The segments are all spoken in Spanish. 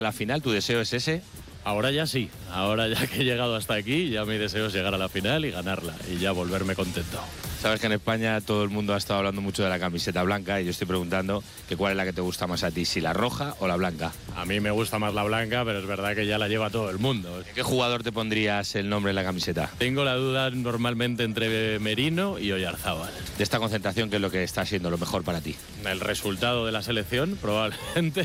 La final, ¿tu deseo es ese? Ahora ya sí, ahora ya que he llegado hasta aquí, ya mi deseo es llegar a la final y ganarla y ya volverme contento. Sabes que en España todo el mundo ha estado hablando mucho de la camiseta blanca y yo estoy preguntando que cuál es la que te gusta más a ti, si la roja o la blanca. A mí me gusta más la blanca, pero es verdad que ya la lleva todo el mundo. ¿Qué jugador te pondrías el nombre en la camiseta? Tengo la duda normalmente entre Merino y Oyarzábal. De esta concentración, ¿qué es lo que está siendo lo mejor para ti? El resultado de la selección, probablemente.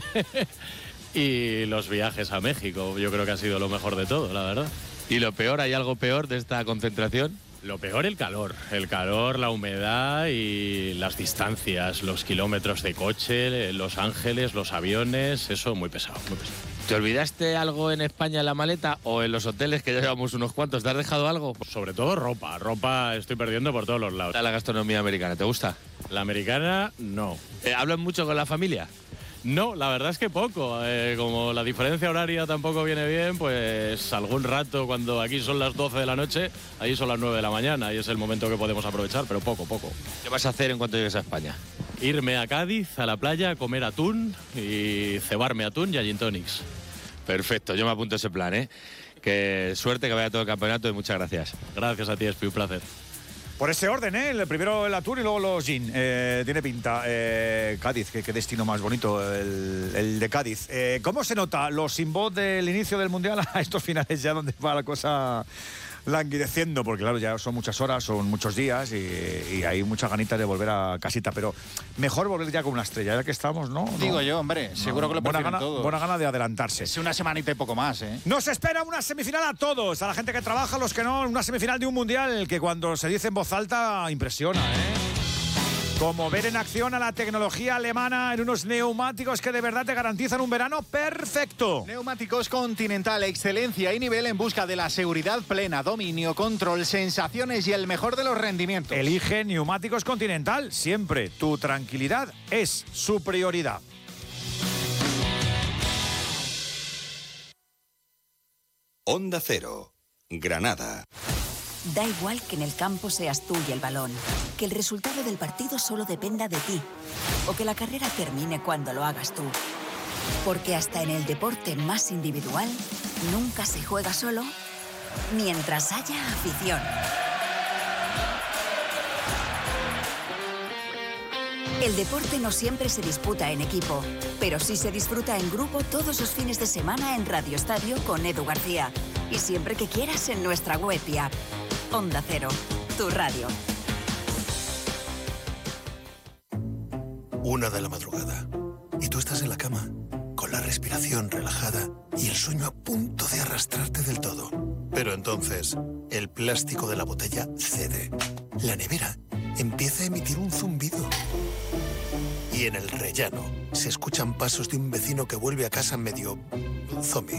Y los viajes a México, yo creo que ha sido lo mejor de todo, la verdad. ¿Y lo peor, hay algo peor de esta concentración? Lo peor, el calor, la humedad y las distancias, los kilómetros de coche, Los Ángeles, los aviones, eso muy pesado, muy pesado. ¿Te olvidaste algo en España en la maleta o en los hoteles, que ya llevamos unos cuantos? ¿Te has dejado algo? Sobre todo ropa estoy perdiendo por todos los lados. La gastronomía americana, ¿te gusta? La americana, no. ¿Hablan mucho con la familia? No, la verdad es que poco. Como la diferencia horaria tampoco viene bien, pues algún rato, cuando aquí son las 12 de la noche, ahí son las 9 de la mañana y es el momento que podemos aprovechar, pero poco. ¿Qué vas a hacer en cuanto llegues a España? Irme a Cádiz, a la playa, a comer atún y cebarme atún y a gin tonics. Perfecto, yo me apunto a ese plan, ¿eh? Que suerte, que vaya todo el campeonato y muchas gracias. Gracias a ti, Espi, un placer. Por ese orden, ¿eh? El primero el atún y luego los gin. Tiene pinta. Cádiz, qué destino más bonito el de Cádiz. ¿Cómo se nota los sin voz del inicio del Mundial a estos finales ya donde va la cosa languideciendo? Porque claro, ya son muchas horas, son muchos días y hay mucha ganita de volver a casita. Pero mejor volver ya con una estrella, ya que estamos, ¿no? Digo yo, hombre, seguro que lo prefieren todos. Buena gana de adelantarse. Es una semanita y poco más, ¿eh? Nos espera una semifinal a todos, a la gente que trabaja, a los que no, una semifinal de un Mundial que cuando se dice en voz alta impresiona, ¿eh? Como ver en acción a la tecnología alemana en unos neumáticos que de verdad te garantizan un verano perfecto. Neumáticos Continental, excelencia y nivel en busca de la seguridad plena, dominio, control, sensaciones y el mejor de los rendimientos. Elige Neumáticos Continental, siempre. Tu tranquilidad es su prioridad. Onda Cero, Granada. Da igual que en el campo seas tú y el balón, que el resultado del partido solo dependa de ti, o que la carrera termine cuando lo hagas tú. Porque hasta en el deporte más individual, nunca se juega solo mientras haya afición. El deporte no siempre se disputa en equipo, pero sí se disfruta en grupo todos los fines de semana en Radio Estadio con Edu García. Y siempre que quieras en nuestra web y app. Onda Cero, tu radio. 1 de la madrugada. Y tú estás en la cama, con la respiración relajada y el sueño a punto de arrastrarte del todo. Pero entonces, el plástico de la botella cede. La nevera empieza a emitir un zumbido. Y en el rellano se escuchan pasos de un vecino que vuelve a casa medio zombie.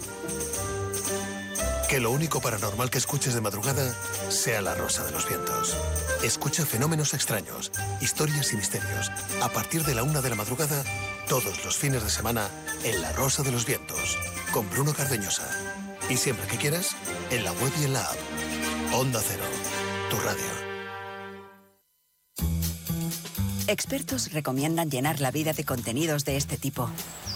Que lo único paranormal que escuches de madrugada sea La Rosa de los Vientos. Escucha fenómenos extraños, historias y misterios. A partir de la 1 de la madrugada, todos los fines de semana, en La Rosa de los Vientos, con Bruno Cardeñosa. Y siempre que quieras, en la web y en la app. Onda Cero, tu radio. Expertos recomiendan llenar la vida de contenidos de este tipo.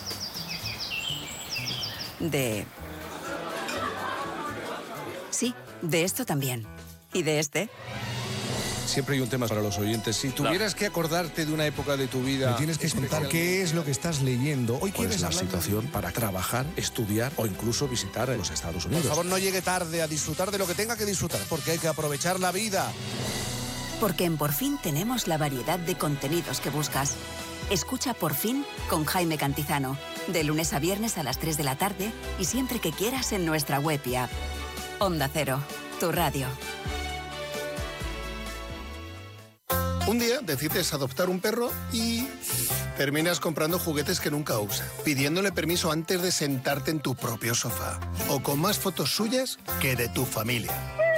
Sí, de esto también. ¿Y de este? Siempre hay un tema para los oyentes. Si tuvieras que acordarte de una época de tu vida... Me tienes que contar qué es lo que estás leyendo. Hoy ¿Cuál es quieres la hablar situación para trabajar, estudiar o incluso visitar los Estados Unidos? Por favor, no llegue tarde a disfrutar de lo que tenga que disfrutar, porque hay que aprovechar la vida. Porque en Por Fin tenemos la variedad de contenidos que buscas. Escucha Por Fin con Jaime Cantizano. De lunes a viernes a las 3 de la tarde y siempre que quieras en nuestra web y app. Onda Cero, tu radio. Un día decides adoptar un perro y terminas comprando juguetes que nunca usa, pidiéndole permiso antes de sentarte en tu propio sofá, o con más fotos suyas que de tu familia.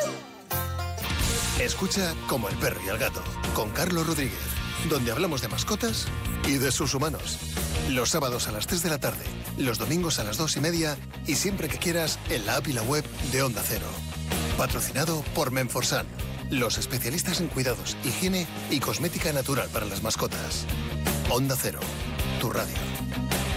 Escucha Como el perro y el gato, con Carlos Rodríguez, donde hablamos de mascotas y de sus humanos. Los sábados a las 3 de la tarde, los domingos a las 2:30 y siempre que quieras en la app y la web de Onda Cero. Patrocinado por Menforsan, los especialistas en cuidados, higiene y cosmética natural para las mascotas. Onda Cero, tu radio.